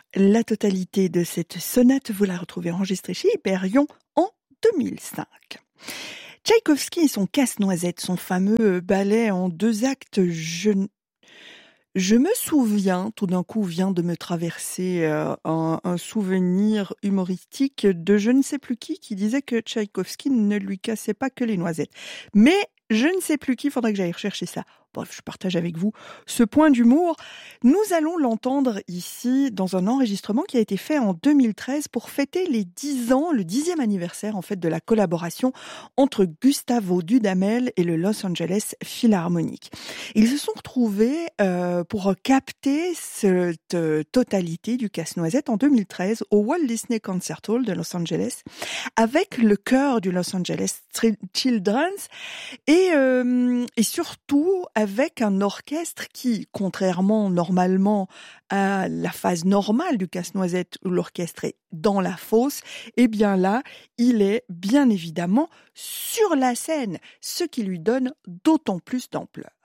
La totalité de cette sonate, vous la retrouvez enregistrée chez Hyperion en 2005. Tchaïkovski et son Casse-Noisette, son fameux ballet en 2 actes, je me souviens, tout d'un coup vient de me traverser un souvenir humoristique de je ne sais plus qui disait que Tchaïkovski ne lui cassait pas que les noisettes. Mais je ne sais plus qui, il faudrait que j'aille rechercher ça. Bref, je partage avec vous ce point d'humour. Nous allons l'entendre ici dans un enregistrement qui a été fait en 2013 pour fêter les 10 ans, le 10e anniversaire en fait de la collaboration entre Gustavo Dudamel et le Los Angeles Philharmonic. Ils se sont retrouvés pour capter cette totalité du Casse-Noisette en 2013 au Walt Disney Concert Hall de Los Angeles avec le chœur du Los Angeles Children's et surtout avec un orchestre qui, contrairement normalement à la phase normale du Casse-Noisette où l'orchestre est dans la fosse, eh bien là, il est bien évidemment sur la scène, ce qui lui donne d'autant plus d'ampleur.